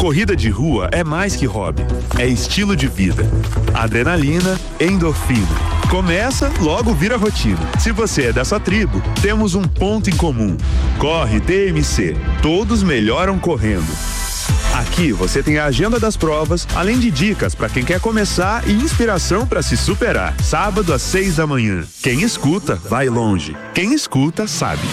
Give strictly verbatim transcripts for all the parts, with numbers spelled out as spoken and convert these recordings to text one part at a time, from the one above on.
Corrida de rua é mais que hobby, é estilo de vida. Adrenalina, endorfina. Começa, logo vira rotina. Se você é dessa tribo, temos um ponto em comum. Corre T M C. Todos melhoram correndo. Aqui você tem a agenda das provas, além de dicas para quem quer começar e inspiração para se superar. Sábado às seis da manhã. Quem escuta, vai longe. Quem escuta, sabe.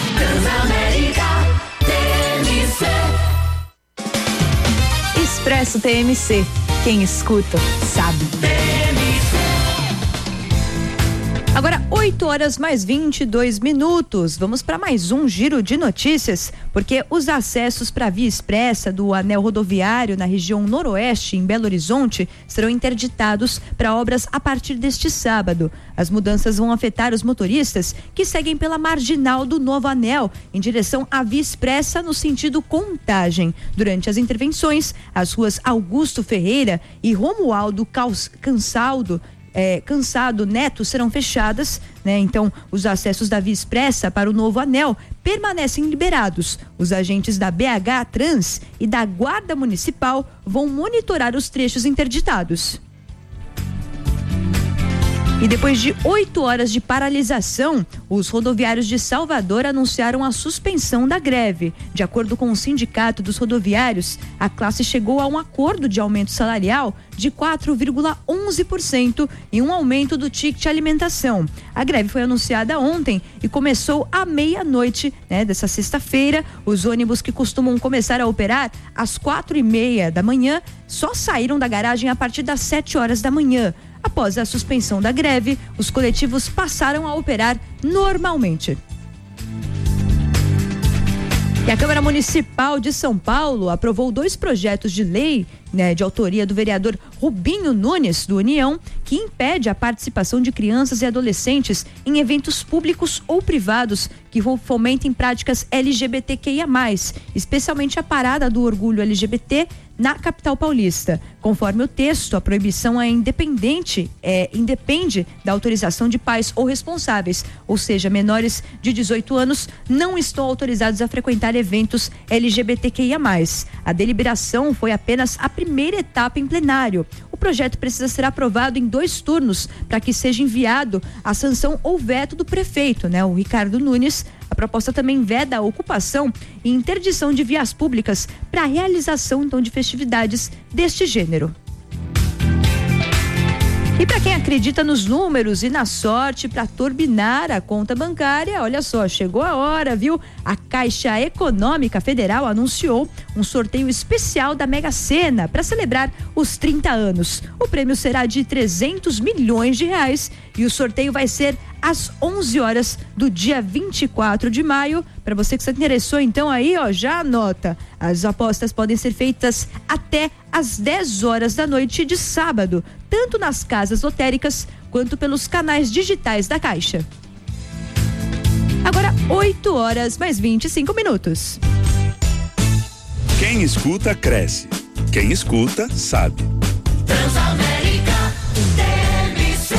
Expresso T M C. Quem escuta, sabe. Agora, oito horas mais vinte e dois minutos. Vamos para mais um giro de notícias, porque os acessos para a via expressa do anel rodoviário na região noroeste, em Belo Horizonte, serão interditados para obras a partir deste sábado. As mudanças vão afetar os motoristas que seguem pela marginal do Novo Anel, em direção à via expressa no sentido Contagem. Durante as intervenções, as ruas Augusto Ferreira e Romualdo Cansaldo É, Cansado Neto serão fechadas, né? Então, os acessos da via expressa para o Novo Anel permanecem liberados. Os agentes da B H Trans e da Guarda Municipal vão monitorar os trechos interditados. E depois de oito horas de paralisação, os rodoviários de Salvador anunciaram a suspensão da greve. De acordo com o Sindicato dos Rodoviários, a classe chegou a um acordo de aumento salarial de quatro vírgula onze por cento e um aumento do ticket alimentação. A greve foi anunciada ontem e começou à meia-noite, né, dessa sexta-feira. Os ônibus que costumam começar a operar às quatro e meia da manhã só saíram da garagem a partir das sete horas da manhã. Após a suspensão da greve, os coletivos passaram a operar normalmente. E a Câmara Municipal de São Paulo aprovou dois projetos de lei, né, de autoria do vereador Rubinho Nunes, do União, que impede a participação de crianças e adolescentes em eventos públicos ou privados que fomentem práticas L G B T Q I A mais, especialmente a Parada do Orgulho L G B T na capital paulista. Conforme o texto, a proibição é independente, é, independe da autorização de pais ou responsáveis, ou seja, menores de dezoito anos não estão autorizados a frequentar eventos L G B T Q I A mais. A deliberação foi apenas a primeira etapa em plenário. O projeto precisa ser aprovado em dois turnos para que seja enviado a sanção ou veto do prefeito, né, o Ricardo Nunes. A proposta também veda a ocupação e interdição de vias públicas para a realização, então, de festividades deste gênero. E para quem acredita nos números e na sorte para turbinar a conta bancária, olha só, chegou a hora, viu? A Caixa Econômica Federal anunciou um sorteio especial da Mega Sena para celebrar os trinta anos. O prêmio será de trezentos milhões de reais e o sorteio vai ser às onze horas do dia vinte e quatro de maio. Para você que se interessou, então aí, ó, já anota. As apostas podem ser feitas até às dez horas da noite de sábado, tanto nas casas lotéricas quanto pelos canais digitais da Caixa. Agora, oito horas mais vinte e cinco minutos. Quem escuta, cresce. Quem escuta, sabe. Transamérica, T M C.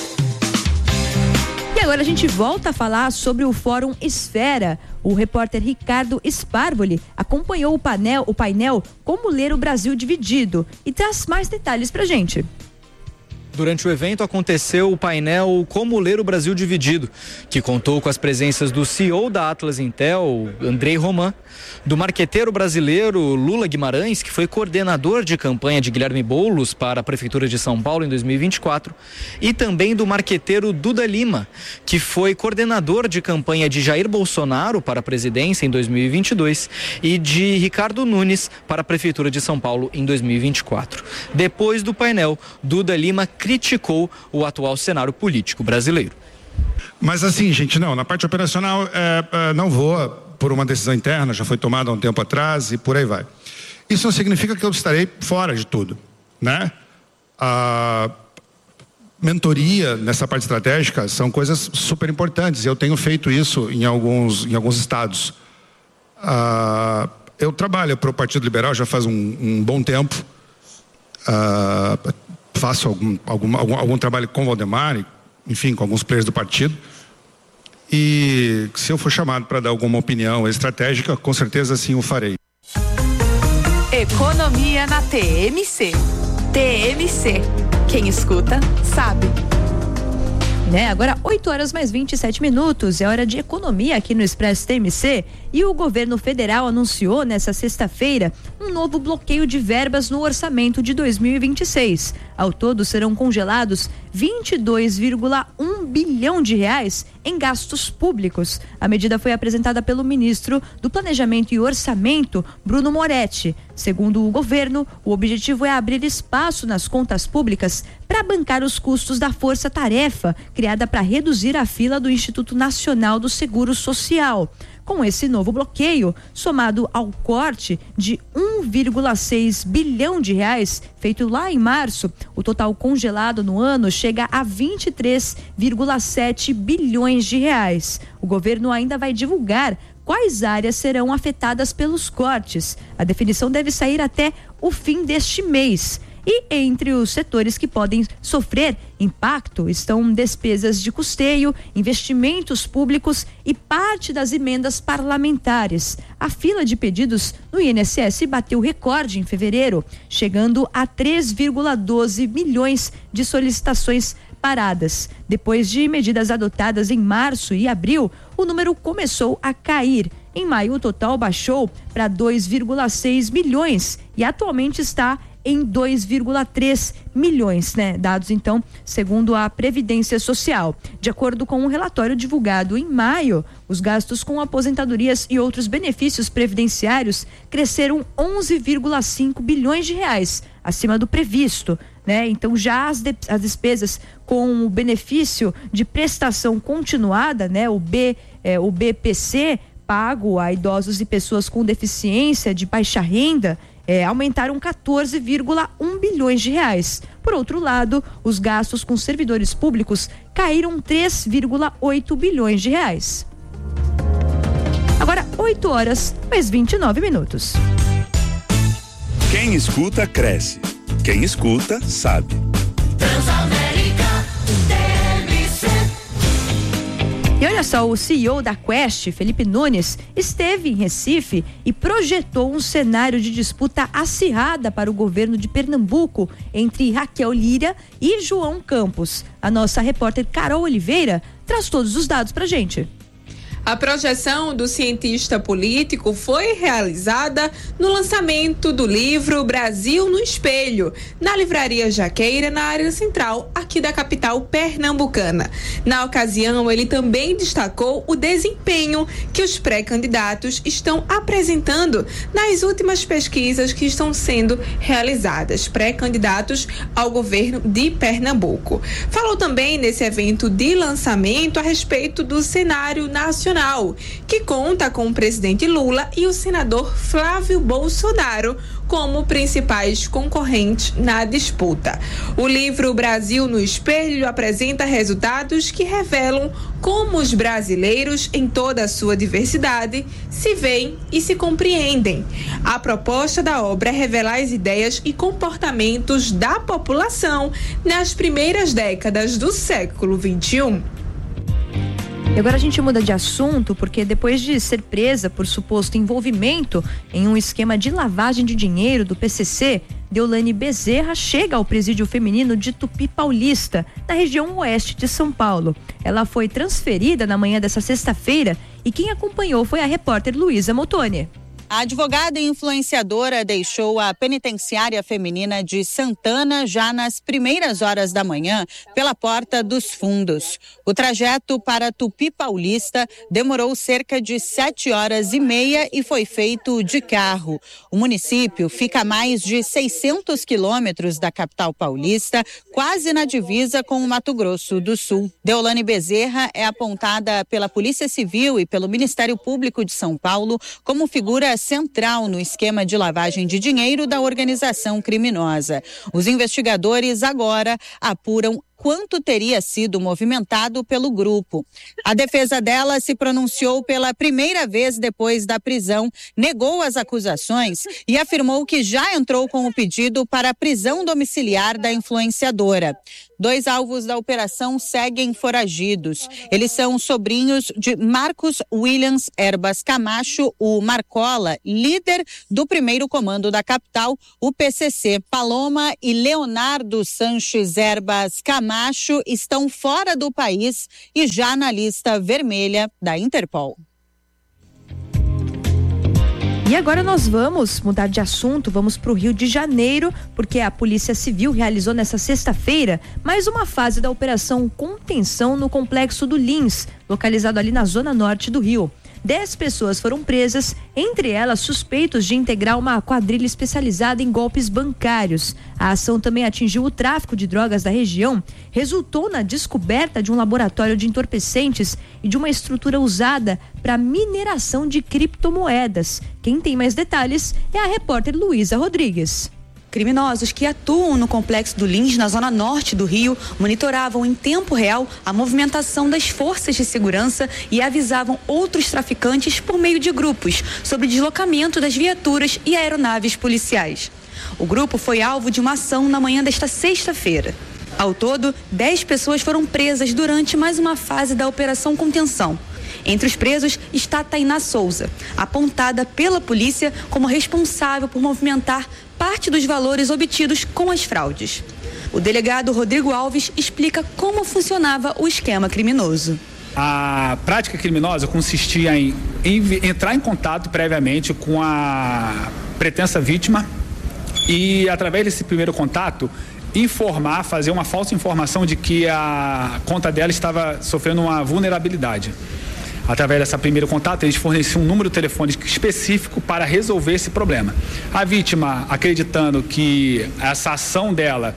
E agora a gente volta a falar sobre o Fórum Esfera. O repórter Ricardo Sparvoli acompanhou o painel, o painel Como Ler o Brasil Dividido e traz mais detalhes pra gente. Durante o evento aconteceu o painel Como Ler o Brasil Dividido, que contou com as presenças do C E O da Atlas Intel, Andrei Roman, do marqueteiro brasileiro Lula Guimarães, que foi coordenador de campanha de Guilherme Boulos para a Prefeitura de São Paulo em dois mil e vinte e quatro, e também do marqueteiro Duda Lima, que foi coordenador de campanha de Jair Bolsonaro para a presidência em dois mil e vinte e dois e de Ricardo Nunes para a Prefeitura de São Paulo em dois mil e vinte e quatro. Depois do painel, Duda Lima criticou o atual cenário político brasileiro. Mas assim, gente, não, na parte operacional é, é, não vou por uma decisão interna, já foi tomada há um tempo atrás e por aí vai. Isso não significa que eu estarei fora de tudo, né? A mentoria nessa parte estratégica são coisas super importantes e eu tenho feito isso em alguns, em alguns estados. Ah, eu trabalho para o Partido Liberal já faz um, um bom tempo. Ah, faço algum, algum, algum, algum trabalho com o Valdemar, enfim, com alguns players do partido. E se eu for chamado para dar alguma opinião estratégica, com certeza sim o farei. Economia na T M C. T M C. Quem escuta, sabe. Né? Agora, oito horas mais vinte e sete minutos, é hora de economia aqui no Expresso T M C. E o governo federal anunciou nesta sexta-feira um novo bloqueio de verbas no orçamento de dois mil e vinte e seis. Ao todo, serão congelados vinte e dois vírgula um bilhão de reais em gastos públicos. A medida foi apresentada pelo ministro do Planejamento e Orçamento, Bruno Moretti. Segundo o governo, o objetivo é abrir espaço nas contas públicas para bancar os custos da força-tarefa, criada para reduzir a fila do Instituto Nacional do Seguro Social. Com esse novo bloqueio, somado ao corte de um vírgula seis bilhão de reais feito lá em março, o total congelado no ano chega a vinte e três vírgula sete bilhões de reais. O governo ainda vai divulgar quais áreas serão afetadas pelos cortes. A definição deve sair até o fim deste mês. E entre os setores que podem sofrer impacto estão despesas de custeio, investimentos públicos e parte das emendas parlamentares. A fila de pedidos no I N S S bateu recorde em fevereiro, chegando a três vírgula doze milhões de solicitações paradas. Depois de medidas adotadas em março e abril, o número começou a cair. Em maio, o total baixou para dois vírgula seis milhões e atualmente está em dois vírgula três milhões, né? Dados, então, segundo a Previdência Social. De acordo com um relatório divulgado em maio, os gastos com aposentadorias e outros benefícios previdenciários cresceram onze vírgula cinco bilhões de reais, acima do previsto, né? Então, já as, de, as despesas com o benefício de prestação continuada, né? O B, é, o B P C, pago a idosos e pessoas com deficiência de baixa renda, É, aumentaram quatorze vírgula um bilhões de reais. Por outro lado, os gastos com servidores públicos caíram três vírgula oito bilhões de reais. Agora, oito horas, mais vinte e nove minutos. Quem escuta, cresce. Quem escuta, sabe. Transamérica, T M C. E olha só, o C E O da Quest, Felipe Nunes, esteve em Recife e projetou um cenário de disputa acirrada para o governo de Pernambuco entre Raquel Lira e João Campos. A nossa repórter Carol Oliveira traz todos os dados pra gente. A projeção do cientista político foi realizada no lançamento do livro Brasil no Espelho, na Livraria Jaqueira, na área central, aqui da capital pernambucana. Na ocasião, ele também destacou o desempenho que os pré-candidatos estão apresentando nas últimas pesquisas que estão sendo realizadas, pré-candidatos ao governo de Pernambuco. Falou também nesse evento de lançamento a respeito do cenário nacional, que conta com o presidente Lula e o senador Flávio Bolsonaro como principais concorrentes na disputa. O livro Brasil no Espelho apresenta resultados que revelam como os brasileiros, em toda a sua diversidade, se veem e se compreendem. A proposta da obra é revelar as ideias e comportamentos da população nas primeiras décadas do século vinte e um. E agora a gente muda de assunto, porque depois de ser presa por suposto envolvimento em um esquema de lavagem de dinheiro do P C C, Deolane Bezerra chega ao presídio feminino de Tupi Paulista, na região oeste de São Paulo. Ela foi transferida na manhã dessa sexta-feira e quem acompanhou foi a repórter Luísa Motoni. A advogada e influenciadora deixou a penitenciária feminina de Santana já nas primeiras horas da manhã pela Porta dos Fundos. O trajeto para Tupi Paulista demorou cerca de sete horas e meia e foi feito de carro. O município fica a mais de seiscentos quilômetros da capital paulista, quase na divisa com o Mato Grosso do Sul. Deolane Bezerra é apontada pela Polícia Civil e pelo Ministério Público de São Paulo como figura central no esquema de lavagem de dinheiro da organização criminosa. Os investigadores agora apuram quanto teria sido movimentado pelo grupo. A defesa dela se pronunciou pela primeira vez depois da prisão, negou as acusações e afirmou que já entrou com o pedido para a prisão domiciliar da influenciadora. Dois alvos da operação seguem foragidos. Eles são sobrinhos de Marcos Williams Erbas Camacho, o Marcola, líder do primeiro comando da capital, o P C C. Paloma e Leonardo Sanches Erbas Camacho estão fora do país e já na lista vermelha da Interpol. E agora nós vamos mudar de assunto, vamos para o Rio de Janeiro, porque a Polícia Civil realizou nesta sexta-feira mais uma fase da Operação Contenção no Complexo do Lins, localizado ali na zona norte do Rio. Dez pessoas foram presas, entre elas suspeitos de integrar uma quadrilha especializada em golpes bancários. A ação também atingiu o tráfico de drogas da região, resultou na descoberta de um laboratório de entorpecentes e de uma estrutura usada para mineração de criptomoedas. Quem tem mais detalhes é a repórter Luísa Rodrigues. Criminosos que atuam no Complexo do Lins, na zona norte do Rio, monitoravam em tempo real a movimentação das forças de segurança e avisavam outros traficantes por meio de grupos sobre o deslocamento das viaturas e aeronaves policiais. O grupo foi alvo de uma ação na manhã desta sexta-feira. Ao todo, dez pessoas foram presas durante mais uma fase da Operação Contenção. Entre os presos está Tainá Souza, apontada pela polícia como responsável por movimentar parte dos valores obtidos com as fraudes. O delegado Rodrigo Alves explica como funcionava o esquema criminoso. A prática criminosa consistia em, em entrar em contato previamente com a pretensa vítima e, através desse primeiro contato, informar, fazer uma falsa informação de que a conta dela estava sofrendo uma vulnerabilidade. Através desse primeiro contato, eles forneciam um número telefônico específico para resolver esse problema. A vítima, acreditando que essa ação dela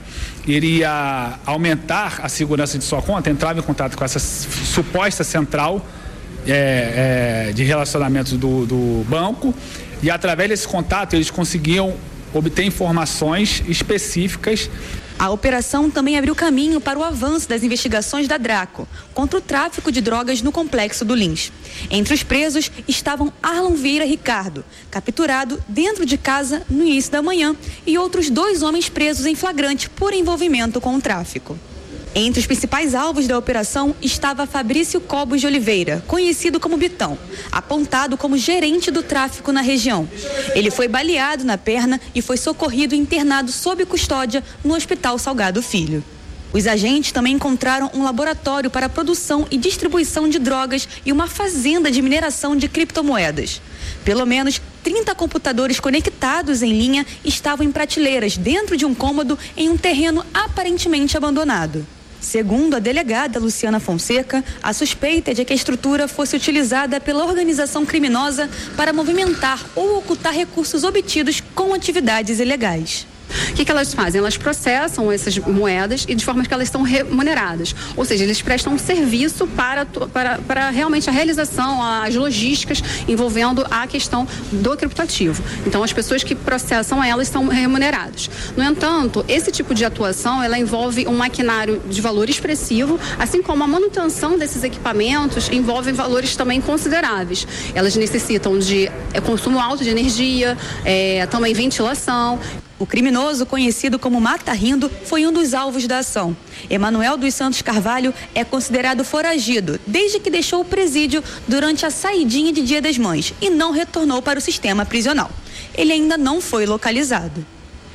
iria aumentar a segurança de sua conta, entrava em contato com essa suposta central é, é, de relacionamento do, do banco e, através desse contato, eles conseguiam obter informações específicas. A operação também abriu caminho para o avanço das investigações da Draco contra o tráfico de drogas no Complexo do Lins. Entre os presos estavam Arlon Vieira Ricardo, capturado dentro de casa no início da manhã, e outros dois homens presos em flagrante por envolvimento com o tráfico. Entre os principais alvos da operação estava Fabrício Cobos de Oliveira, conhecido como Bitão, apontado como gerente do tráfico na região. Ele foi baleado na perna e foi socorrido e internado sob custódia no Hospital Salgado Filho. Os agentes também encontraram um laboratório para a produção e distribuição de drogas e uma fazenda de mineração de criptomoedas. Pelo menos trinta computadores conectados em linha estavam em prateleiras dentro de um cômodo em um terreno aparentemente abandonado. Segundo a delegada Luciana Fonseca, a suspeita é de que a estrutura fosse utilizada pela organização criminosa para movimentar ou ocultar recursos obtidos com atividades ilegais. O que, que elas fazem? Elas processam essas moedas e de forma que elas são remuneradas. Ou seja, eles prestam um serviço para, para, para realmente a realização, as logísticas envolvendo a questão do criptoativo. Então, as pessoas que processam elas são remuneradas. No entanto, esse tipo de atuação, ela envolve um maquinário de valor expressivo, assim como a manutenção desses equipamentos envolve valores também consideráveis. Elas necessitam de é, consumo alto de energia, é, também ventilação. O criminoso, conhecido como Mata Rindo, foi um dos alvos da ação. Emanuel dos Santos Carvalho é considerado foragido desde que deixou o presídio durante a saidinha de Dia das Mães e não retornou para o sistema prisional. Ele ainda não foi localizado.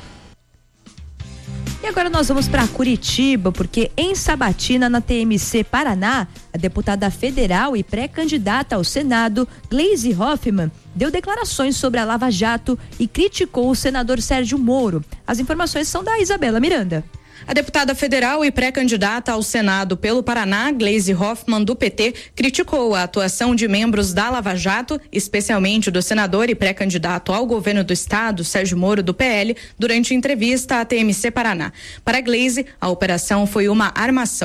E agora nós vamos para Curitiba, porque em Sabatina, na T M C Paraná, a deputada federal e pré-candidata ao Senado, Gleisi Hoffmann, deu declarações sobre a Lava Jato e criticou o senador Sérgio Moro. As informações são da Isabela Miranda. A deputada federal e pré-candidata ao Senado pelo Paraná, Gleisi Hoffmann, do P T, criticou a atuação de membros da Lava Jato, especialmente do senador e pré-candidato ao governo do estado, Sérgio Moro, do P L, durante entrevista à T M C Paraná. Para Gleisi, a operação foi uma armação.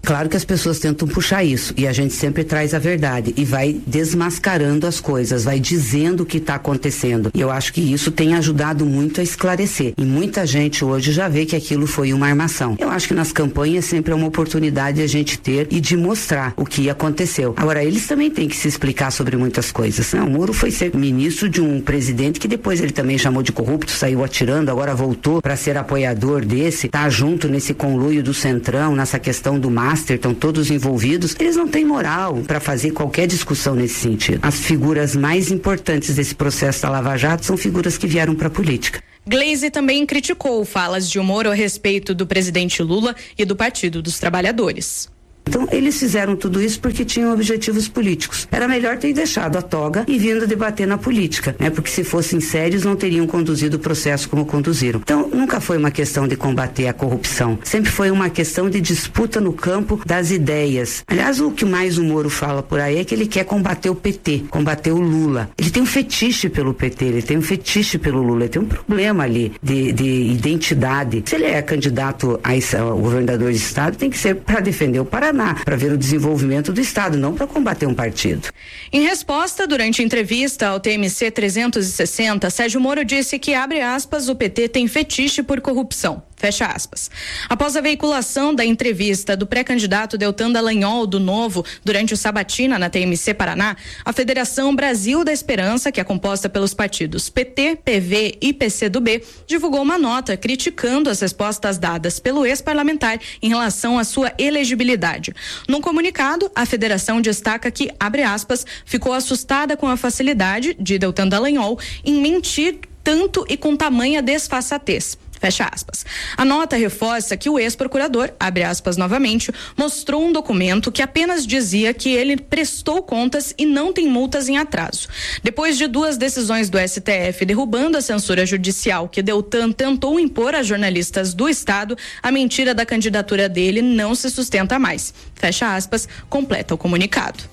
Claro que as pessoas tentam puxar isso e a gente sempre traz a verdade e vai desmascarando as coisas, vai dizendo o que está acontecendo. E eu acho que isso tem ajudado muito a esclarecer. E muita gente hoje já vê que aquilo foi uma armação. Eu acho que nas campanhas sempre é uma oportunidade de a gente ter e de mostrar o que aconteceu. Agora, eles também têm que se explicar sobre muitas coisas. Não, o Moro foi ser ministro de um presidente que depois ele também chamou de corrupto, saiu atirando, agora voltou para ser apoiador desse, tá junto nesse conluio do Centrão, nessa questão do Master, estão todos envolvidos. Eles não têm moral para fazer qualquer discussão nesse sentido. As figuras mais importantes desse processo da Lava Jato são figuras que vieram para a política. Gleisi também criticou falas de Moro a respeito do presidente Lula e do Partido dos Trabalhadores. Então, eles fizeram tudo isso porque tinham objetivos políticos. Era melhor ter deixado a toga e vindo debater na política, né? Porque se fossem sérios, não teriam conduzido o processo como conduziram. Então, nunca foi uma questão de combater a corrupção. Sempre foi uma questão de disputa no campo das ideias. Aliás, o que mais o Moro fala por aí é que ele quer combater o P T, combater o Lula. Ele tem um fetiche pelo P T, ele tem um fetiche pelo Lula, ele tem um problema ali de, de identidade. Se ele é candidato a, a governador de estado, tem que ser para defender o Paraná, para ver o desenvolvimento do estado, não para combater um partido. Em resposta, durante entrevista ao T M C trezentos e sessenta, Sérgio Moro disse que, abre aspas, o P T tem fetiche por corrupção. Fecha aspas. Após a veiculação da entrevista do pré-candidato Deltan Dallagnol do Novo durante o Sabatina na T M C Paraná, a Federação Brasil da Esperança, que é composta pelos partidos P T, P V e P C do B, divulgou uma nota criticando as respostas dadas pelo ex-parlamentar em relação à sua elegibilidade. Num comunicado, a federação destaca que, abre aspas, ficou assustada com a facilidade de Deltan Dallagnol em mentir tanto e com tamanha desfaçatez. Fecha aspas. A nota reforça que o ex-procurador, abre aspas novamente, mostrou um documento que apenas dizia que ele prestou contas e não tem multas em atraso. Depois de duas decisões do S T F derrubando a censura judicial que Deltan tentou impor a jornalistas do Estado, a mentira da candidatura dele não se sustenta mais. Fecha aspas, completa o comunicado.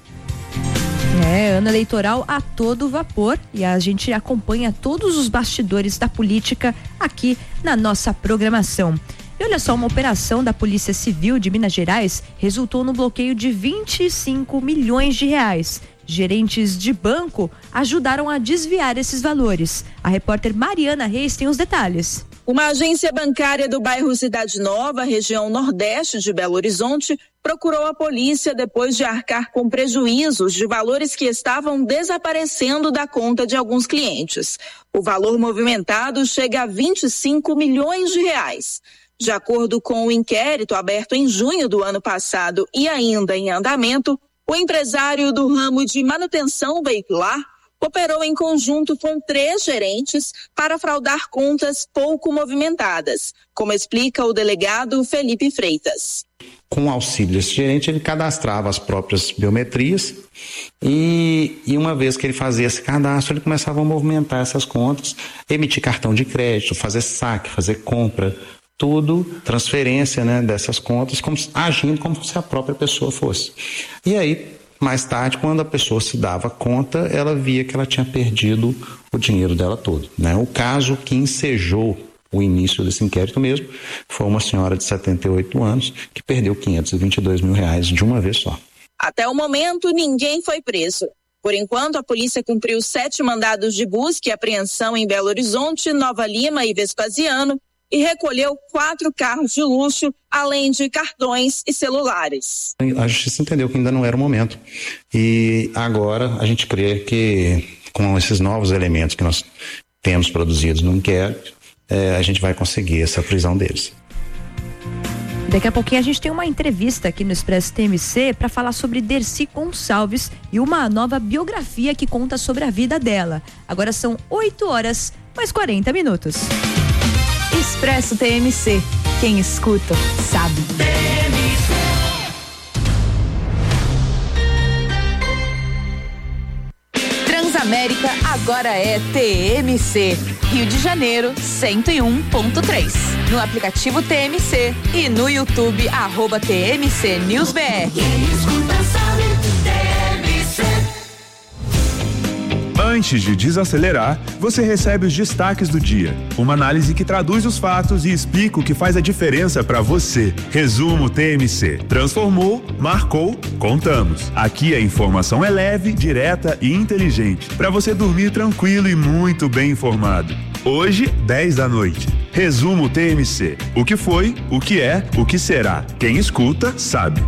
É, ano eleitoral a todo vapor e a gente acompanha todos os bastidores da política aqui na nossa programação. E olha só, uma operação da Polícia Civil de Minas Gerais resultou no bloqueio de vinte e cinco milhões de reais. Gerentes de banco ajudaram a desviar esses valores. A repórter Mariana Reis tem os detalhes. Uma agência bancária do bairro Cidade Nova, região nordeste de Belo Horizonte, procurou a polícia depois de arcar com prejuízos de valores que estavam desaparecendo da conta de alguns clientes. O valor movimentado chega a vinte e cinco milhões de reais. De acordo com o inquérito aberto em junho do ano passado e ainda em andamento, o empresário do ramo de manutenção veicular operou em conjunto com três gerentes para fraudar contas pouco movimentadas, como explica o delegado Felipe Freitas. Com o auxílio desse gerente, ele cadastrava as próprias biometrias e, e uma vez que ele fazia esse cadastro, ele começava a movimentar essas contas, emitir cartão de crédito, fazer saque, fazer compra, tudo, transferência, né, dessas contas, como, agindo como se a própria pessoa fosse. E aí, mais tarde, quando a pessoa se dava conta, ela via que ela tinha perdido o dinheiro dela todo, né? O caso que ensejou o início desse inquérito mesmo foi uma senhora de setenta e oito anos que perdeu quinhentos e vinte e dois mil reais de uma vez só. Até o momento, ninguém foi preso. Por enquanto, a polícia cumpriu sete mandados de busca e apreensão em Belo Horizonte, Nova Lima e Vespasiano e recolheu quatro carros de luxo, além de cartões e celulares. A justiça entendeu que ainda não era o momento e agora a gente crê que com esses novos elementos que nós temos produzidos no inquérito, é, a gente vai conseguir essa prisão deles. Daqui a pouquinho a gente tem uma entrevista aqui no Expresso T M C para falar sobre Dercy Gonçalves e uma nova biografia que conta sobre a vida dela. Agora são oito horas mais quarenta minutos. Expresso T M C. Quem escuta, sabe. Transamérica agora é T M C. Rio de Janeiro, cento e um ponto três. No aplicativo T M C e no YouTube, arroba T M C News B R. Quem escuta sabe, T M C. Antes de desacelerar, você recebe os destaques do dia. Uma análise que traduz os fatos e explica o que faz a diferença para você. Resumo T M C. Transformou, marcou, contamos. Aqui a informação é leve, direta e inteligente, para você dormir tranquilo e muito bem informado. Hoje, dez da noite. Resumo T M C. O que foi, o que é, o que será. Quem escuta, sabe.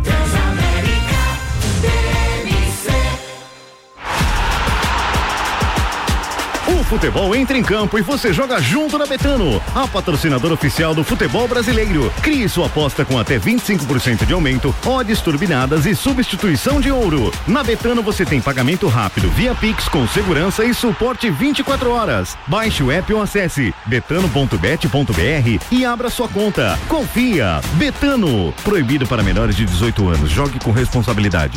O futebol entra em campo e você joga junto na Betano, a patrocinadora oficial do futebol brasileiro. Crie sua aposta com até vinte e cinco por cento de aumento, odds turbinadas e substituição de ouro. Na Betano você tem pagamento rápido via Pix com segurança e suporte vinte e quatro horas. Baixe o app ou acesse betano ponto bet ponto br e abra sua conta. Confia. Betano. Proibido para menores de dezoito anos. Jogue com responsabilidade.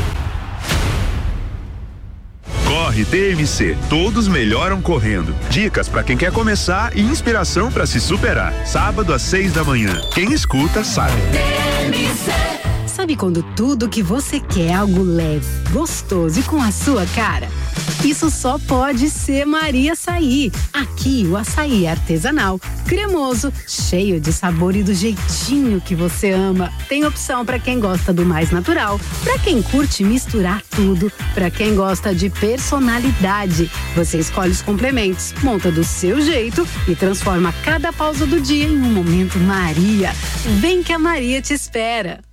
Corre T M C, todos melhoram correndo. Dicas para quem quer começar e inspiração para se superar. Sábado às seis da manhã. Quem escuta sabe. Sabe quando tudo que você quer é algo leve, gostoso e com a sua cara? Isso só pode ser Maria Açaí. Aqui o açaí é artesanal, cremoso, cheio de sabor e do jeitinho que você ama. Tem opção para quem gosta do mais natural, para quem curte misturar tudo, para quem gosta de personalidade. Você escolhe os complementos, monta do seu jeito e transforma cada pausa do dia em um momento Maria. Vem que a Maria te espera.